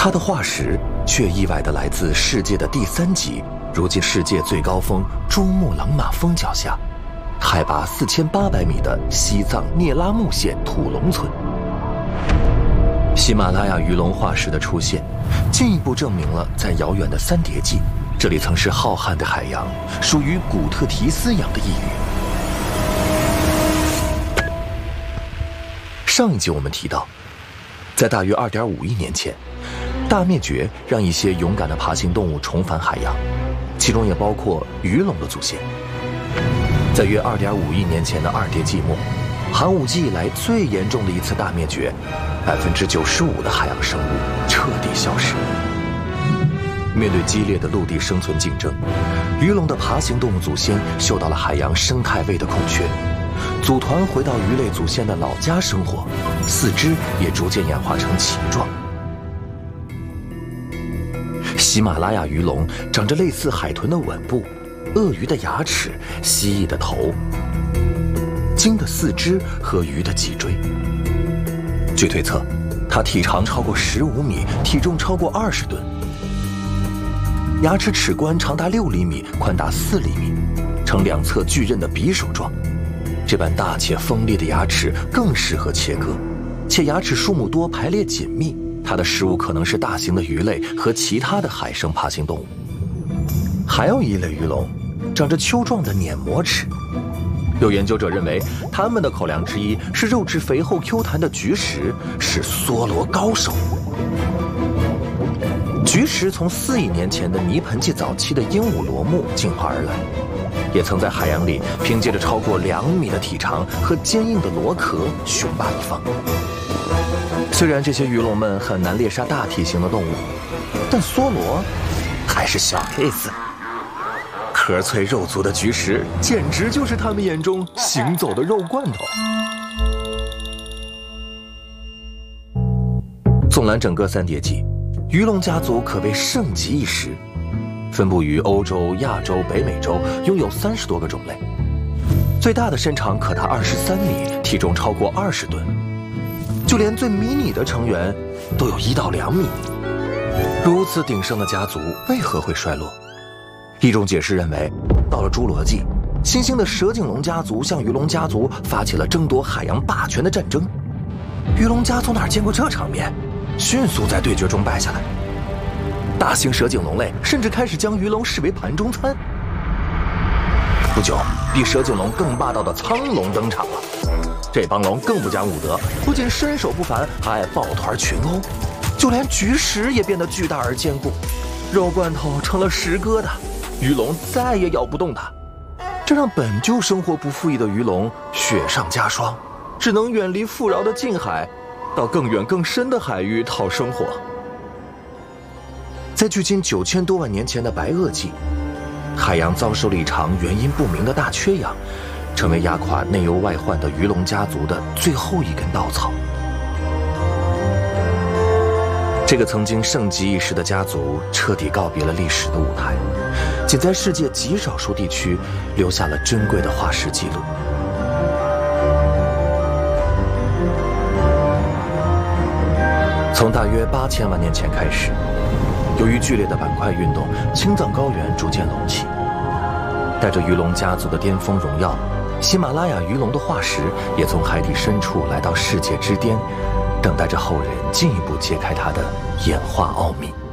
它的化石却意外地来自世界的第3级，如今世界最高峰珠穆朗玛峰脚下，海拔4800米的西藏聂拉木县土龙村。喜马拉雅鱼龙化石的出现，进一步证明了在遥远的三叠纪，这里曾是浩瀚的海洋，属于古特提斯洋的一隅。上一集我们提到，在大约2.5亿年前，大灭绝让一些勇敢的爬行动物重返海洋，其中也包括鱼龙的祖先。在约2.5亿年前的二叠纪末，寒武纪以来最严重的一次大灭绝，95%的海洋生物彻底消失。面对激烈的陆地生存竞争，鱼龙的爬行动物祖先嗅到了海洋生态位的空缺，组团回到鱼类祖先的老家生活，四肢也逐渐演化成鳍状。喜马拉雅鱼龙长着类似海豚的吻部、鳄鱼的牙齿、蜥蜴的头、鲸的四肢和鱼的脊椎。据推测，它体长超过15米，体重超过20吨，牙齿齿冠长达6厘米，宽达4厘米，呈两侧巨刃的匕首状。这般大且锋利的牙齿更适合切割，且牙齿数目多，排列紧密。它的食物可能是大型的鱼类和其他的海生爬行动物。还有一类鱼龙，长着丘状的碾磨齿。有研究者认为，它们的口粮之一是肉质肥厚 Q 弹的菊石，是梭罗高手。菊石从4亿年前的泥盆纪早期的鹦鹉螺目进化而来，也曾在海洋里凭借着超过2米的体长和坚硬的螺壳雄霸一方。虽然这些鱼龙们很难猎杀大体型的动物，但梭罗还是小 case。壳脆肉足的菊石简直就是他们眼中行走的肉罐头。纵览整个三叠纪，鱼龙家族可谓盛极一时，分布于欧洲、亚洲、北美洲，拥有30多个种类。最大的身长可达23米，体重超过20吨。就连最迷你的成员都有1到2米。如此鼎盛的家族为何会衰落？一种解释认为，到了侏罗纪，新兴的蛇颈龙家族向鱼龙家族发起了争夺海洋霸权的战争。鱼龙家族哪见过这场面，迅速在对决中败下来。大型蛇颈龙类甚至开始将鱼龙视为盘中餐。不久，比蛇颈龙更霸道的苍龙登场了。这帮龙更不讲武德，不仅身手不凡，还爱抱团群殴，就连菊石也变得巨大而坚固，肉罐头成了石疙瘩，鱼龙再也咬不动它。这让本就生活不富裕的鱼龙雪上加霜，只能远离富饶的近海，到更远更深的海域讨生活。在距今9000多万年前的白垩纪，海洋遭受了一场原因不明的大缺氧，成为压垮内忧外患的鱼龙家族的最后一根稻草。这个曾经盛极一时的家族彻底告别了历史的舞台，仅在世界极少数地区留下了珍贵的化石记录。从大约8000万年前开始，由于剧烈的板块运动，青藏高原逐渐隆起，带着鱼龙家族的巅峰荣耀，喜马拉雅鱼龙的化石也从海底深处来到世界之巅，等待着后人进一步揭开它的演化奥秘。